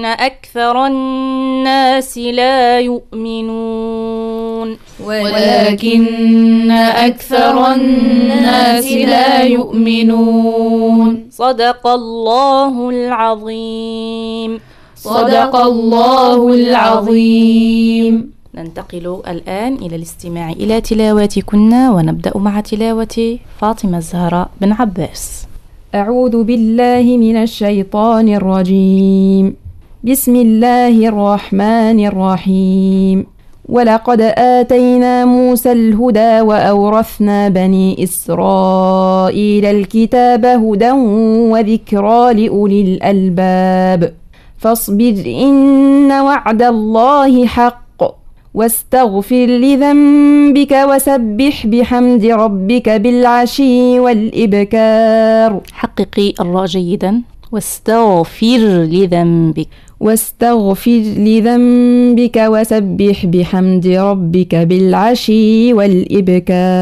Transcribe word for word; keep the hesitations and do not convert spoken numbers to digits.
أكثر الناس لا يؤمنون ولكن أكثر الناس لا يؤمنون. صدق الله العظيم. صدق الله العظيم. ننتقل الآن إلى الاستماع إلى تلاواتكن، ونبدأ مع تلاوة فاطمة الزهراء بن عباس. أعوذ بالله من الشيطان الرجيم. بسم الله الرحمن الرحيم. ولقد آتينا موسى الهدى وأورثنا بني إسرائيل الكتاب هدى وذكرى لأولي الألباب. فاصبر إن وعد الله حق واستغفر لذنبك وسبح بحمد ربك بالعشي والإبكار. حققي الراء جيدا. واستغفر لذنبك. واستغفر لذنبك وسبح بحمد ربك بالعشي والإبكار.